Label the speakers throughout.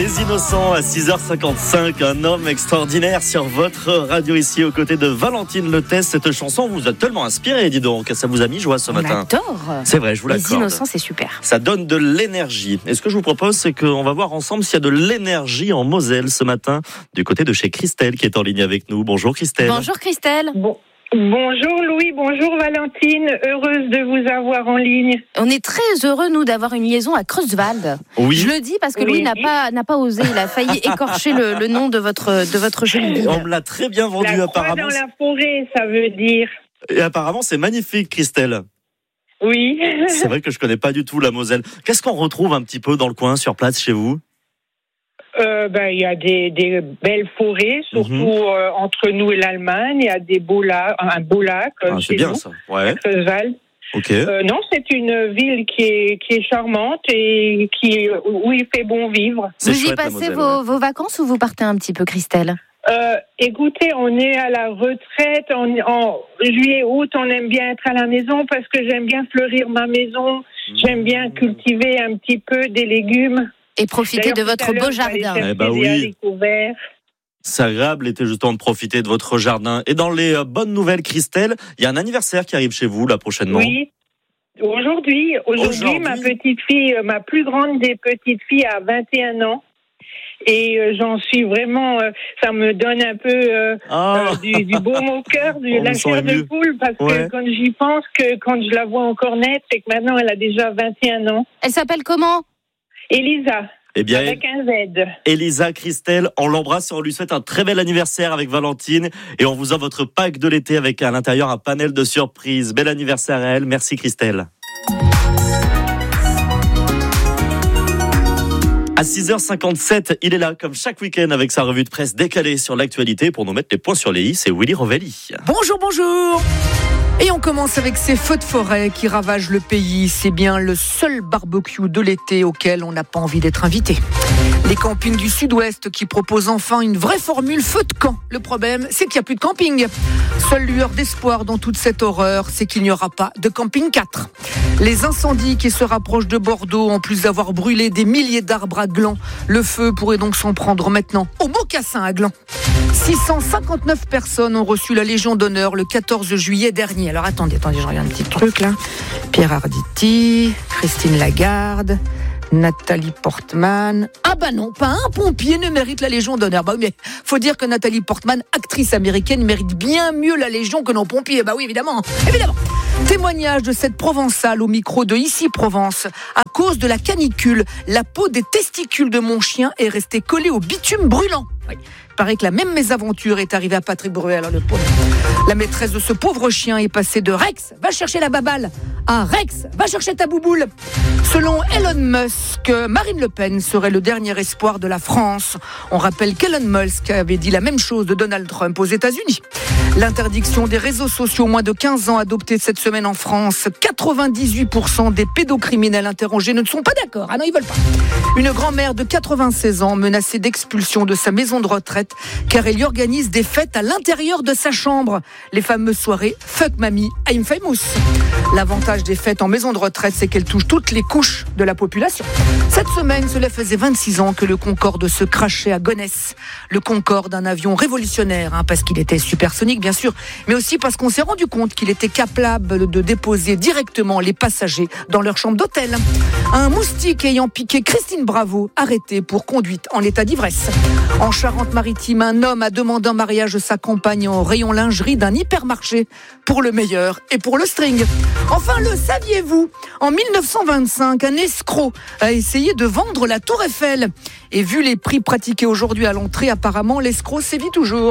Speaker 1: Les Innocents à 6h55, un homme extraordinaire sur votre radio ici aux côtés de Valentine Letès. Cette chanson vous a tellement inspiré, dis donc, ça vous a mis joie ce matin.
Speaker 2: On adore.
Speaker 1: C'est vrai, je vous l'accorde.
Speaker 2: Les Innocents, c'est super.
Speaker 1: Ça donne de l'énergie. Et ce que je vous propose, c'est qu'on va voir ensemble s'il y a de l'énergie en Moselle ce matin, du côté de chez Christelle qui est en ligne avec nous. Bonjour Christelle.
Speaker 2: Bonjour Christelle.
Speaker 3: Bonjour Louis, bonjour Valentine, heureuse de vous avoir en ligne.
Speaker 2: On est très heureux, nous, d'avoir une liaison à Creuswald.
Speaker 1: Oui.
Speaker 2: Je le dis parce que Louis n'a pas osé, il a failli écorcher le nom de votre jolie ville.
Speaker 1: On me l'a très bien vendu
Speaker 3: La croix
Speaker 1: apparemment.
Speaker 3: dans la forêt, ça veut dire.
Speaker 1: Et apparemment, c'est magnifique Christelle.
Speaker 3: Oui.
Speaker 1: C'est vrai que je connais pas du tout la Moselle. Qu'est-ce qu'on retrouve un petit peu dans le coin, sur place, chez vous ?
Speaker 3: Il y a des belles forêts, surtout entre nous et l'Allemagne. Il y a des un beau lac
Speaker 1: C'est
Speaker 3: chez
Speaker 1: bien
Speaker 3: nous,
Speaker 1: ça. Ouais.
Speaker 3: à Creuswald.
Speaker 1: Ok.
Speaker 3: Non, c'est une ville qui est charmante et où il fait bon vivre.
Speaker 1: C'est
Speaker 2: Vous y
Speaker 1: chouette, la
Speaker 2: passez
Speaker 1: Moselle,
Speaker 2: vos vacances ou vous partez un petit peu, Christelle ?
Speaker 3: Écoutez, on est à la retraite. En juillet, août, on aime bien être à la maison parce que j'aime bien fleurir ma maison. J'aime bien cultiver un petit peu des légumes.
Speaker 2: Et profiter de votre beau jardin.
Speaker 1: Eh ben oui. C'est agréable l'été justement de profiter de votre jardin. Et dans les bonnes nouvelles, Christelle, il y a un anniversaire qui arrive chez vous là prochainement.
Speaker 3: Oui. Aujourd'hui, ma petite fille, ma plus grande des petites filles a 21 ans. Et j'en suis vraiment, ça me donne un peu du baume au cœur, de la chair de poule, parce que quand j'y pense, quand je la vois encore naître, c'est que maintenant elle a déjà 21 ans.
Speaker 2: Elle s'appelle comment ?
Speaker 3: Elisa.
Speaker 1: Eh bien,
Speaker 3: avec un Z.
Speaker 1: Elisa, Christelle, on l'embrasse et on lui souhaite un très bel anniversaire avec Valentine. Et on vous offre votre pack de l'été avec à l'intérieur un panel de surprises. Bel anniversaire à elle. Merci Christelle. À 6h57, il est là comme chaque week-end avec sa revue de presse décalée sur l'actualité pour nous mettre les points sur les i. C'est Willy Rovelli.
Speaker 4: Bonjour. Et on commence avec ces feux de forêt qui ravagent le pays. C'est bien le seul barbecue de l'été auquel on n'a pas envie d'être invité. Les campings du Sud-Ouest qui proposent enfin une vraie formule feu de camp. Le problème, c'est qu'il n'y a plus de camping. Seule lueur d'espoir dans toute cette horreur, c'est qu'il n'y aura pas de camping 4. Les incendies qui se rapprochent de Bordeaux, en plus d'avoir brûlé des milliers d'arbres à Gland, le feu pourrait donc s'en prendre maintenant au mocassin à Gland. 659 personnes ont reçu la Légion d'honneur le 14 juillet dernier. Alors attendez, je regarde un petit truc là. Pierre Arditi, Christine Lagarde, Nathalie Portman. Ah bah non, pas un pompier ne mérite la Légion d'honneur. Bah oui, mais faut dire que Nathalie Portman, actrice américaine, mérite bien mieux la Légion que nos pompiers. Bah oui, évidemment. Témoignage de cette Provençale au micro de Ici Provence. À cause de la canicule, la peau des testicules de mon chien est restée collée au bitume brûlant. Oui. Il paraît que la même mésaventure est arrivée à Patrick Bruel. Alors le pauvre. La maîtresse de ce pauvre chien est passée de Rex, va chercher la baballe, à Rex, va chercher ta bouboule. Selon Elon Musk, Marine Le Pen serait le dernier espoir de la France. On rappelle qu'Elon Musk avait dit la même chose de Donald Trump aux États-Unis. L'interdiction des réseaux sociaux moins de 15 ans adoptée cette semaine en France. 98% des pédocriminels interrogés ne sont pas d'accord. Ah non, ils veulent pas. Une grand-mère de 96 ans menacée d'expulsion de sa maison de retraite car elle y organise des fêtes à l'intérieur de sa chambre. Les fameuses soirées Fuck Mamie, I'm Famous. L'avantage des fêtes en maison de retraite, c'est qu'elles touchent toutes les couches de la population. Cette semaine, cela faisait 26 ans que le Concorde se crachait à Gonesse. Le Concorde, un avion révolutionnaire, parce qu'il était supersonique bien sûr, mais aussi parce qu'on s'est rendu compte qu'il était capable de déposer directement les passagers dans leur chambre d'hôtel. Un moustique ayant piqué Christine Bravo, arrêté pour conduite en état d'ivresse. En Charente-Maritime, un homme a demandé en mariage sa compagne au rayon lingerie d'un hypermarché pour le meilleur et pour le string. Enfin, le saviez-vous ? En 1925, un escroc a essayé de vendre la Tour Eiffel. Et vu les prix pratiqués aujourd'hui à l'entrée, apparemment, l'escroc sévit toujours.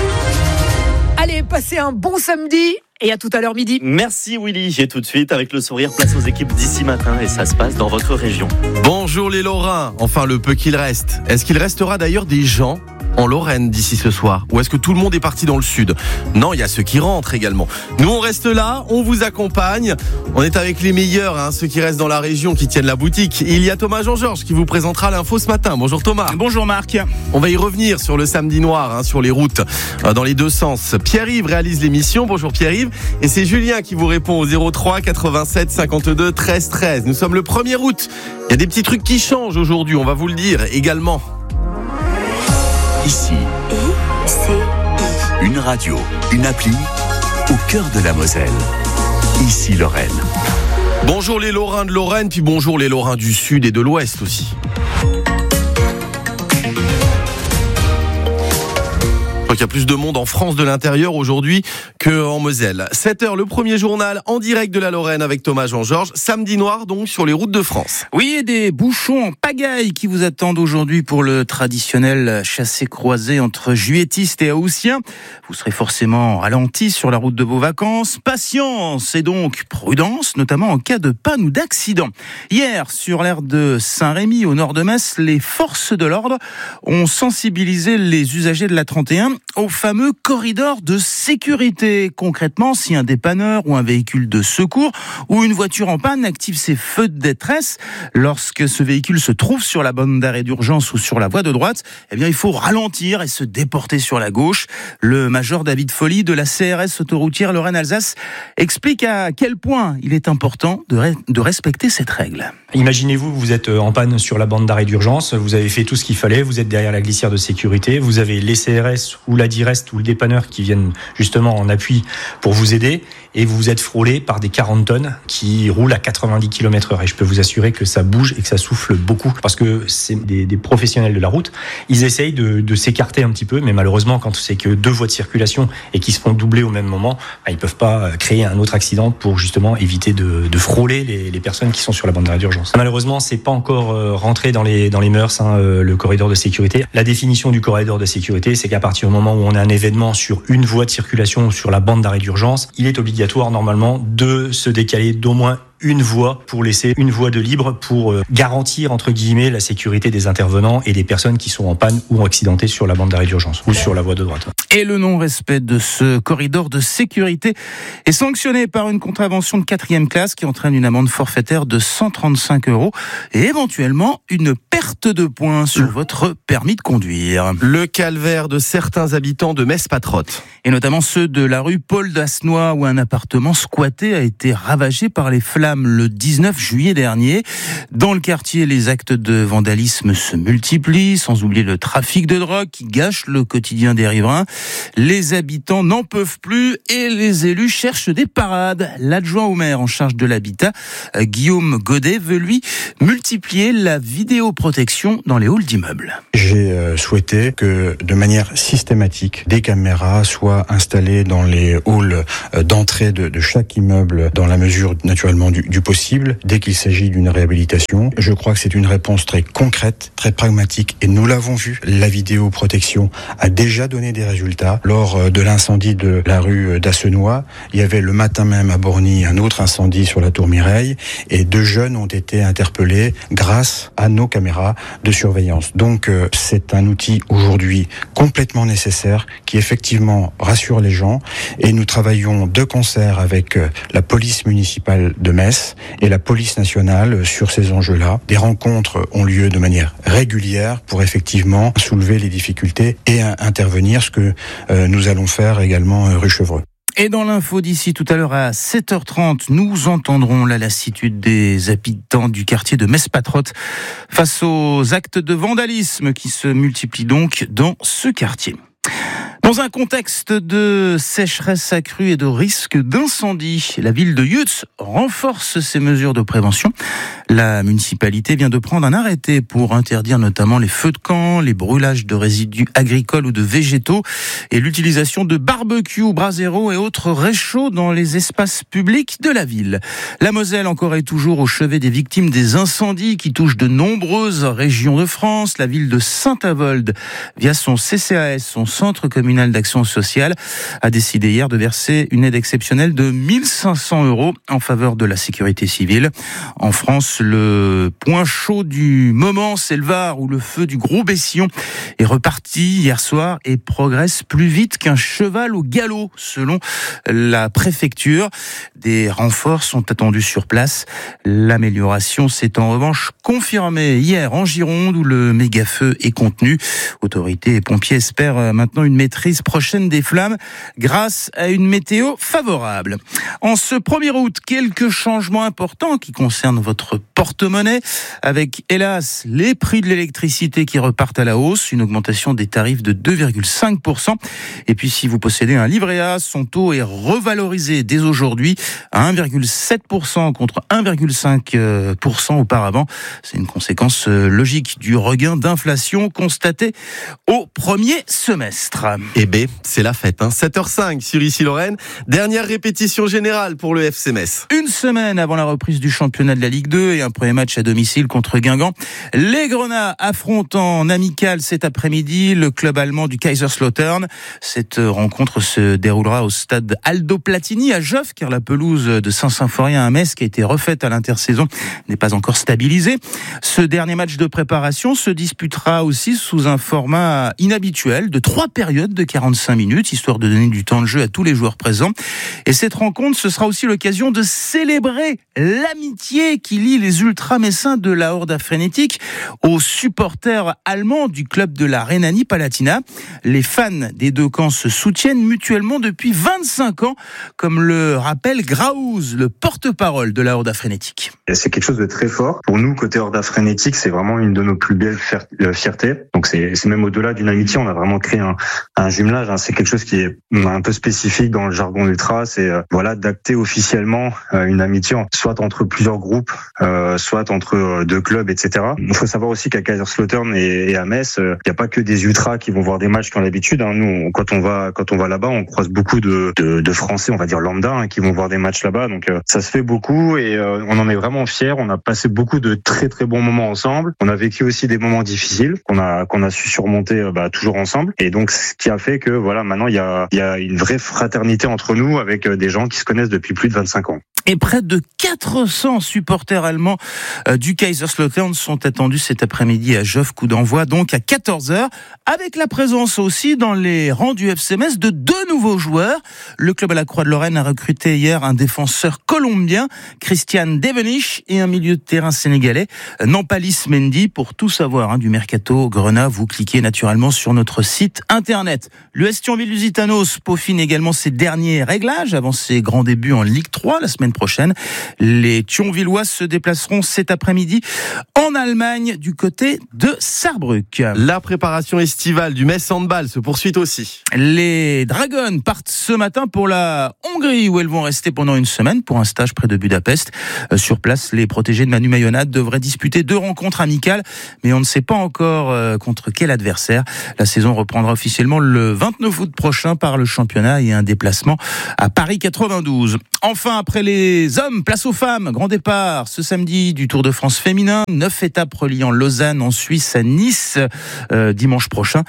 Speaker 4: Allez, passez un bon samedi et à tout à l'heure midi.
Speaker 1: Merci Willy. Et tout de suite, avec le sourire, place aux équipes d'ici matin. Et ça se passe dans votre région.
Speaker 5: Bonjour les Lorrains, enfin le peu qu'il reste. Est-ce qu'il restera d'ailleurs des gens en Lorraine d'ici ce soir? Ou est-ce que tout le monde est parti dans le sud? Non, il y a ceux qui rentrent également. Nous, on reste là, on vous accompagne. On est avec les meilleurs, ceux qui restent dans la région, qui tiennent la boutique. Il y a Thomas Jean-Georges qui vous présentera l'info ce matin. Bonjour Thomas.
Speaker 6: Bonjour Marc.
Speaker 5: On va y revenir sur le samedi noir, sur les routes, dans les deux sens. Pierre-Yves réalise l'émission. Bonjour Pierre-Yves. Et c'est Julien qui vous répond au 03 87 52 13 13. Nous sommes le 1er août. Il y a des petits trucs qui changent aujourd'hui, on va vous le dire également.
Speaker 6: Ici. Une radio, une appli au cœur de la Moselle. Ici Lorraine.
Speaker 5: Bonjour les Lorrains de Lorraine, puis bonjour les Lorrains du Sud et de l'Ouest aussi. Il y a plus de monde en France de l'intérieur aujourd'hui qu'en Moselle. 7h, le premier journal en direct de la Lorraine avec Thomas Jean-Georges. Samedi noir donc sur les routes de France.
Speaker 7: Oui, et des bouchons en pagaille qui vous attendent aujourd'hui pour le traditionnel chassé-croisé entre juilletistes et haussiens. Vous serez forcément ralenti sur la route de vos vacances. Patience et donc prudence, notamment en cas de panne ou d'accident. Hier, sur l'aire de Saint-Rémy, au nord de Metz, les forces de l'ordre ont sensibilisé les usagers de la 31 au fameux corridor de sécurité. Concrètement, si un dépanneur ou un véhicule de secours ou une voiture en panne active ses feux de détresse, lorsque ce véhicule se trouve sur la bande d'arrêt d'urgence ou sur la voie de droite, eh bien, il faut ralentir et se déporter sur la gauche. Le major David Folly de la CRS autoroutière Lorraine-Alsace explique à quel point il est important de respecter cette règle.
Speaker 8: Imaginez-vous, vous êtes en panne sur la bande d'arrêt d'urgence, vous avez fait tout ce qu'il fallait, vous êtes derrière la glissière de sécurité, vous avez les CRS ou la DIREST ou le dépanneur qui viennent justement en appui pour vous aider et vous êtes frôlé par des 40 tonnes qui roulent à 90 km/h. Et je peux vous assurer que ça bouge et que ça souffle beaucoup parce que c'est des professionnels de la route. Ils essayent de s'écarter un petit peu, mais malheureusement, quand c'est que deux voies de circulation et qui se font doubler au même moment, ils peuvent pas créer un autre accident pour justement éviter de frôler les personnes qui sont sur la bande d'arrêt d'urgence. Malheureusement, c'est pas encore rentré dans les mœurs, le corridor de sécurité. La définition du corridor de sécurité, c'est qu'à partir du moment où on a un événement sur une voie de circulation ou sur la bande d'arrêt d'urgence, il est obligatoire normalement de se décaler d'au moins une voie pour laisser une voie de libre pour garantir entre guillemets la sécurité des intervenants et des personnes qui sont en panne ou accidentées sur la bande d'arrêt d'urgence ou sur la voie de droite.
Speaker 7: Et le non-respect de ce corridor de sécurité est sanctionné par une contravention de 4e classe qui entraîne une amende forfaitaire de 135 € et éventuellement une perte de points sur votre permis de conduire.
Speaker 5: Le calvaire de certains habitants de Metz-Patrotte.
Speaker 7: Et notamment ceux de la rue Paul Dasnois où un appartement squatté a été ravagé par les flammes le 19 juillet dernier. Dans le quartier, les actes de vandalisme se multiplient, sans oublier le trafic de drogue qui gâche le quotidien des riverains. Les habitants n'en peuvent plus et les élus cherchent des parades. L'adjoint au maire en charge de l'habitat, Guillaume Godet, veut lui multiplier la vidéoprotection dans les halls d'immeubles.
Speaker 9: J'ai souhaité que de manière systématique, des caméras soient installées dans les halls d'entrée de chaque immeuble dans la mesure naturellement du possible, dès qu'il s'agit d'une réhabilitation. Je crois que c'est une réponse très concrète, très pragmatique, et nous l'avons vu. La vidéoprotection a déjà donné des résultats. Lors de l'incendie de la rue d'Assenois, il y avait le matin même à Borny un autre incendie sur la tour Mireille, et 2 jeunes ont été interpellés grâce à nos caméras de surveillance. Donc c'est un outil aujourd'hui complètement nécessaire, qui effectivement rassure les gens, et nous travaillons de concert avec la police municipale de Metz et la police nationale sur ces enjeux-là. Des rencontres ont lieu de manière régulière pour effectivement soulever les difficultés et intervenir, ce que nous allons faire également rue Chevreux.
Speaker 7: Et dans l'info d'ici tout à l'heure à 7h30, nous entendrons la lassitude des habitants du quartier de Metz-Patrotte face aux actes de vandalisme qui se multiplient donc dans ce quartier. Dans un contexte de sécheresse accrue et de risque d'incendie, la ville de Yutz renforce ses mesures de prévention. La municipalité vient de prendre un arrêté pour interdire notamment les feux de camp, les brûlages de résidus agricoles ou de végétaux et l'utilisation de barbecues, braseros et autres réchauds dans les espaces publics de la ville. La Moselle encore est toujours au chevet des victimes des incendies qui touchent de nombreuses régions de France. La ville de Saint-Avold, via son CCAS, son centre communal d'action sociale, a décidé hier de verser une aide exceptionnelle de 1 500 € en faveur de la sécurité civile. En France, le point chaud du moment, c'est le Var, où le feu du Gros Bessillon est reparti hier soir et progresse plus vite qu'un cheval au galop, selon la préfecture. Des renforts sont attendus sur place. L'amélioration s'est en revanche confirmée hier en Gironde, où le méga-feu est contenu. Autorités et pompiers espèrent maintenant une maîtrise reprise prochaine des flammes grâce à une météo favorable. En ce 1er août, quelques changements importants qui concernent votre porte-monnaie, avec hélas les prix de l'électricité qui repartent à la hausse, une augmentation des tarifs de 2,5%. Et puis si vous possédez un livret A, son taux est revalorisé dès aujourd'hui à 1,7% contre 1,5% auparavant. C'est une conséquence logique du regain d'inflation constaté au premier semestre.
Speaker 5: Et B, c'est la fête, 7h05 sur Issy-Lorraine. Dernière répétition générale pour le FC Metz.
Speaker 7: Une semaine avant la reprise du championnat de la Ligue 2 et un premier match à domicile contre Guingamp. Les Grenats affrontent en amical cet après-midi le club allemand du Kaiserslautern. Cette rencontre se déroulera au stade Aldo Platini à Joffre, car la pelouse de Saint-Symphorien à Metz, qui a été refaite à l'intersaison, n'est pas encore stabilisée. Ce dernier match de préparation se disputera aussi sous un format inhabituel de 3 périodes de 45 minutes, histoire de donner du temps de jeu à tous les joueurs présents. Et cette rencontre, ce sera aussi l'occasion de célébrer l'amitié qui lie les ultra-messins de la Horda Frénétique aux supporters allemands du club de la Rhénanie-Palatinat. Les fans des deux camps se soutiennent mutuellement depuis 25 ans, comme le rappelle Graouz, le porte-parole de la Horda Frénétique.
Speaker 10: C'est quelque chose de très fort. Pour nous, côté Horda Frénétique, c'est vraiment une de nos plus belles fiertés. Donc c'est même au-delà d'une amitié, on a vraiment créé un jumelage. C'est quelque chose qui est un peu spécifique dans le jargon ultra. C'est d'acter officiellement une amitié, soit entre plusieurs groupes, soit entre deux clubs, etc. Il faut savoir aussi qu'à Kaiserslautern et à Metz, il n'y a pas que des ultras qui vont voir des matchs qui ont l'habitude. Nous, quand on va là-bas, on croise beaucoup de Français, on va dire lambda, qui vont voir des matchs là-bas. Donc ça se fait beaucoup et on en est vraiment fiers. On a passé beaucoup de très très bons moments ensemble. On a vécu aussi des moments difficiles qu'on a su surmonter toujours ensemble. Et donc ce qui a fait que maintenant il y a une vraie fraternité entre nous avec des gens qui se connaissent depuis plus de 25 ans.
Speaker 7: Et près de 400 supporters allemands du Kaiserslautern sont attendus cet après-midi à Joffre, coup d'envoi donc à 14h, avec la présence aussi dans les rangs du FC Metz de 2 nouveaux joueurs. Le club à la Croix-de-Lorraine a recruté hier un défenseur colombien, Christian Devenish, et un milieu de terrain sénégalais, Nampalis Mendy. Pour tout savoir du mercato Grenat, vous cliquez naturellement sur notre site internet. L'US Thionville-Lusitanos peaufine également ses derniers réglages avant ses grands débuts en Ligue 3 la semaine prochaine. Les Thionvillois se déplaceront cet après-midi en Allemagne du côté de Saarbrück.
Speaker 5: La préparation estivale du Metz Handball se poursuit aussi.
Speaker 7: Les Dragons partent ce matin pour la Hongrie où elles vont rester pendant une semaine pour un stage près de Budapest. Sur place, les protégés de Manu Mayonnatte devraient disputer 2 rencontres amicales, mais on ne sait pas encore contre quel adversaire. La saison reprendra officiellement le 29 août prochain par le championnat et un déplacement à Paris 92. Enfin, après les hommes, place aux femmes. Grand départ ce samedi du Tour de France féminin. 9 étapes reliant Lausanne en Suisse à Nice dimanche prochain.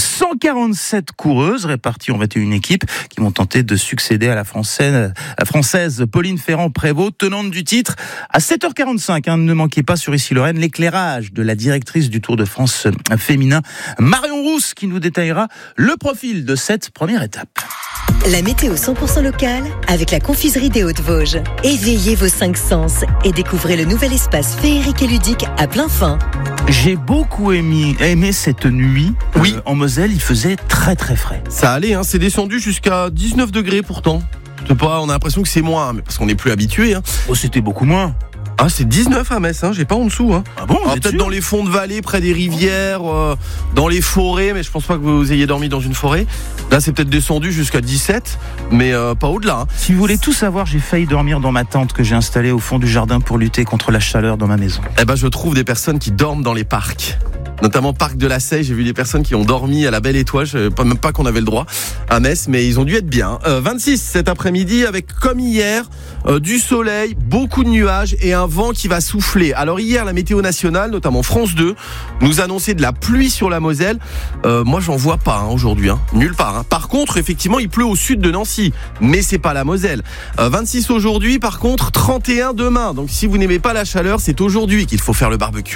Speaker 7: 147 coureuses réparties en 21 équipes qui vont tenter de succéder à la française Pauline Ferrand-Prévot, tenante du titre. À 7h45, ne manquez pas sur Issy-Lorraine l'éclairage de la directrice du Tour de France féminin, Marion Rousse, qui nous détaillera le profil de cette première étape.
Speaker 11: La météo 100% locale avec la confiserie des Hautes-Vosges. Éveillez vos 5 sens et découvrez le nouvel espace féerique et ludique à plein fin.
Speaker 7: J'ai beaucoup aimé cette nuit. Oui. En Moselle, il faisait très très frais.
Speaker 5: Ça allait, c'est descendu jusqu'à 19 degrés pourtant. On a l'impression que c'est moins, mais parce qu'on n'est plus habitué.
Speaker 7: Oh, c'était beaucoup moins.
Speaker 5: Ah, c'est 19 à Metz, j'ai pas en dessous.
Speaker 7: Ah bon,
Speaker 5: peut-être dans les fonds de vallée, près des rivières, dans les forêts, mais je pense pas que vous ayez dormi dans une forêt. Là, c'est peut-être descendu jusqu'à 17, mais pas au-delà.
Speaker 7: Si vous voulez tout savoir, j'ai failli dormir dans ma tente que j'ai installée au fond du jardin pour lutter contre la chaleur dans ma maison.
Speaker 5: Je trouve des personnes qui dorment dans les parcs. Notamment Parc de la Seille, j'ai vu des personnes qui ont dormi à la Belle Étoile, je savais même pas qu'on avait le droit à Metz, mais ils ont dû être bien. 26 cet après-midi avec, comme hier, du soleil, beaucoup de nuages et un vent qui va souffler. Alors hier, la météo nationale, notamment France 2, nous annonçait de la pluie sur la Moselle. Moi, j'en vois pas aujourd'hui, nulle part. Par contre, effectivement, il pleut au sud de Nancy, mais c'est pas la Moselle. 26 aujourd'hui, par contre, 31 demain. Donc si vous n'aimez pas la chaleur, c'est aujourd'hui qu'il faut faire le barbecue.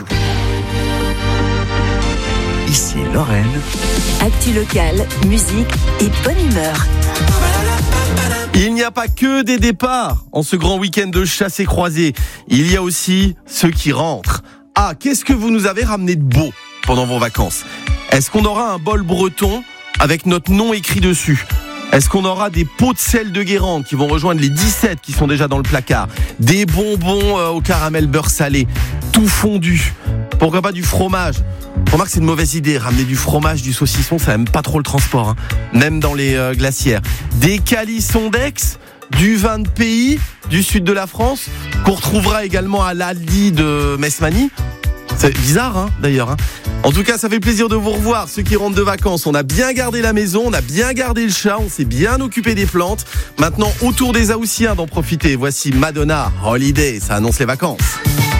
Speaker 6: Ici Lorraine.
Speaker 11: Actu locale, musique et bonne humeur.
Speaker 5: Il n'y a pas que des départs en ce grand week-end de chasse et croisée. Il y a aussi ceux qui rentrent. Qu'est-ce que vous nous avez ramené de beau pendant vos vacances ? Est-ce qu'on aura un bol breton avec notre nom écrit dessus. Est-ce qu'on aura des pots de sel de Guérande qui vont rejoindre les 17 qui sont déjà dans le placard? Des bonbons au caramel beurre salé, tout fondu. Pourquoi pas du fromage? Remarque, c'est une mauvaise idée. Ramener du fromage, du saucisson, ça aime pas trop le transport, hein. Même dans les glacières. Des calissons d'Aix, du vin de pays du sud de la France, qu'on retrouvera également à l'Aldi de Mesmani. C'est bizarre, hein, d'ailleurs, hein. En tout cas, ça fait plaisir de vous revoir, ceux qui rentrent de vacances. On a bien gardé la maison, on a bien gardé le chat, on s'est bien occupé des plantes. Maintenant, autour des Haussiens d'en profiter. Voici Madonna, Holiday, ça annonce les vacances.